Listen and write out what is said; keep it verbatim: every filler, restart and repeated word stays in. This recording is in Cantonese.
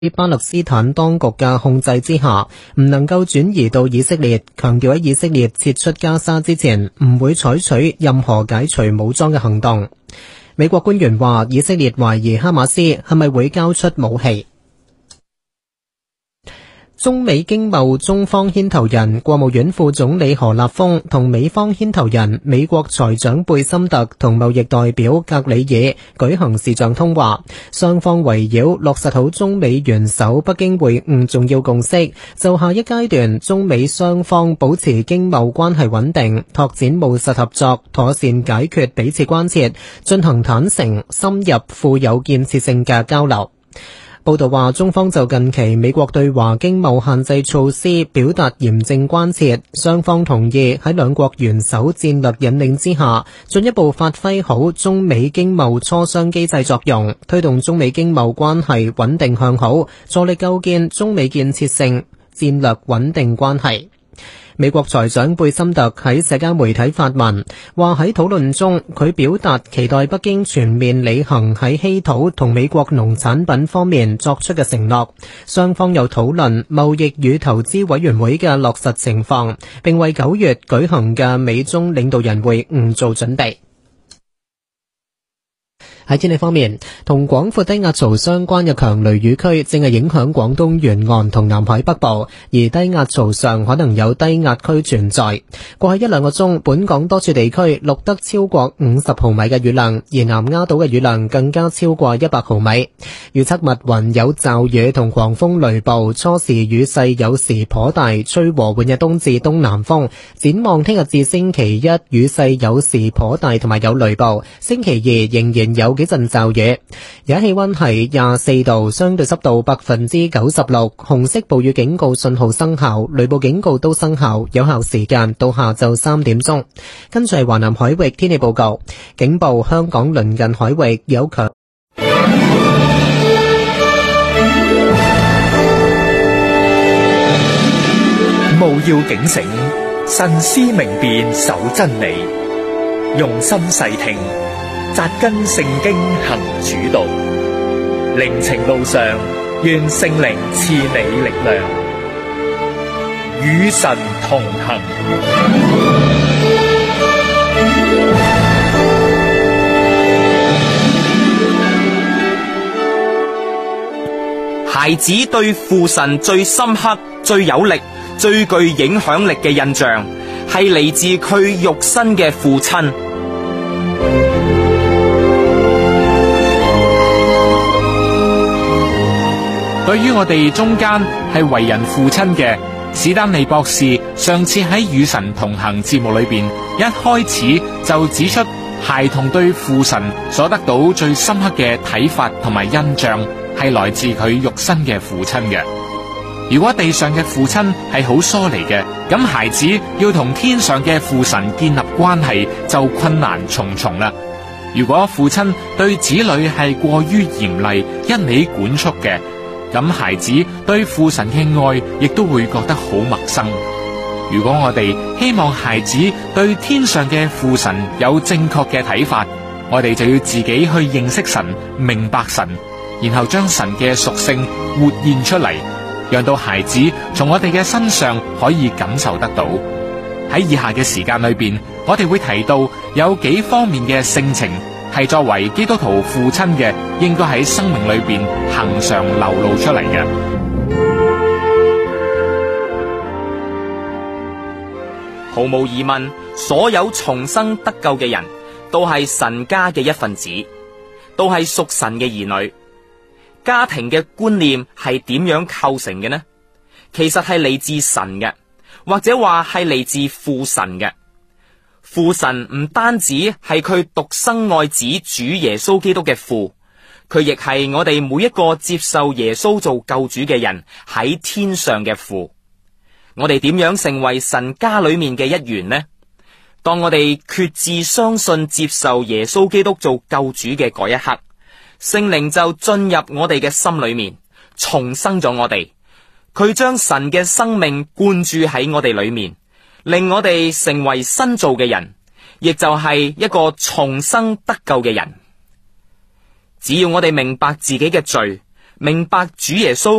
巴勒斯坦當局嘅控制之下，唔能夠轉移到以色列，強調喺以色列撤出加沙之前，唔會採取任何解除武裝嘅行動。美國官員話，以色列懷疑哈馬斯係咪會交出武器。中美經貿中方牽頭人國務院副總理何立峰同美方牽頭人美國財長貝森特同貿易代表格里爾舉行視像通話，雙方圍繞落實好中美元首北京會晤重要共識，就下一階段中美雙方保持經貿關係穩定、拓展務實合作、妥善解決彼此關切，進行坦誠、深入、富有建設性嘅交流。報道話，中方就近期美國對華經貿限制措施表達嚴正關切，雙方同意喺兩國元首戰略引領之下，進一步發揮好中美經貿磋商機制作用，推動中美經貿關係穩定向好，助力構建中美建設性戰略穩定關係。美國財長貝森特喺社交媒體發文，話喺討論中，佢表達期待北京全面履行喺稀土同美國農產品方面作出嘅承諾。雙方又討論貿易與投資委員會嘅落實情況，並為九月舉行嘅美中領導人會晤做準備。喺天氣方面，同廣闊低壓槽相關嘅強雷雨區正係影響廣東沿岸同南海北部，而低壓槽上可能有低壓區存在。過去一兩個鐘，本港多處地區錄得超過五十毫米嘅雨量，而南丫島嘅雨量更加超過一百毫米。預測密雲有驟雨同狂風雷暴，初時雨勢有時頗大，吹和緩嘅東至東南風。展望聽日至星期一，雨勢有時頗大同埋有雷暴，星期二仍然有幾陣驟雨。而家氣溫係廿四度，相對濕度百分之九十六，紅色暴雨警告信號生效，雷暴警告都生效，有效時間到下晝三點鐘。跟住係華南海域天氣報告，警報香港鄰近海域有強務要警醒，慎思明辨守真理，用心細聽，扎根聖經行主道，靈程路上，願聖靈賜你力量，與神同行。 孩子對父神最深刻、最有力、最具影響力嘅印象，係嚟自佢肉身嘅父親。 對於我哋中間係為人父親嘅，史丹利博士上次喺與神同行節目裏邊，一開始就指出，孩童對父神所得到最深刻嘅睇法同埋印象，係來自佢肉身嘅父親嘅。如果地上嘅父親係好疏離嘅，咁孩子要同天上嘅父神建立關係就困難重重啦。如果父親對子女係過於嚴厲、一味管束嘅，咁孩子對父神嘅愛亦都會覺得好陌生。如果我哋希望孩子對天上嘅父神有正確嘅睇法，我哋就要自己去認識神、明白神，然後將神嘅屬性活現出嚟，讓到孩子從我哋嘅身上可以感受得到。喺以下嘅時間裏邊，我哋會提到有幾方面嘅性情係作為基督徒父親嘅，應該喺生命裏邊恆常流露出嚟嘅。 毫無疑問，所有重生得救嘅人都係神家嘅一份子，都係屬神嘅兒女。家庭嘅觀念係點樣構成嘅呢？其實係嚟自神嘅，或者話係嚟自父神嘅。父神唔單止係佢獨生愛子主耶穌基督嘅父，佢亦係我哋每一個接受耶穌做救主嘅人喺天上嘅父。我哋點樣成為神家裏面嘅一員呢？當我哋決志相信接受耶穌基督做救主嘅嗰一刻，聖靈就進入我哋嘅心裏面，重生咗我哋。佢將神嘅生命灌注喺我哋裏面，令我哋成為新造嘅人，亦就係一個重生得救嘅人。只要我哋明白自己嘅罪， 明白主耶穌